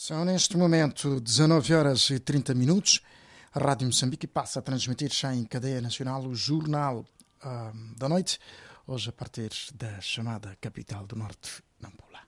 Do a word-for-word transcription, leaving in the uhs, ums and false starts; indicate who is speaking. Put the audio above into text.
Speaker 1: São neste momento dezanove horas e trinta minutos. A Rádio Moçambique passa a transmitir já em cadeia nacional o Jornal uh, da Noite, hoje a partir da chamada capital do Norte,